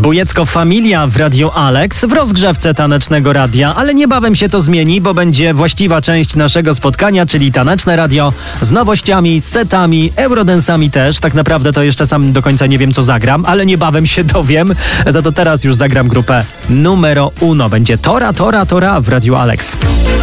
Bujecko Familia w Radiu Alex w rozgrzewce tanecznego radia, ale niebawem się to zmieni, bo będzie właściwa część naszego spotkania, czyli taneczne radio z nowościami, z setami, eurodensami też. Tak naprawdę to jeszcze sam do końca nie wiem, co zagram, ale niebawem się dowiem. Za to teraz już zagram grupę Numero Uno. Będzie Tora w Radiu Alex.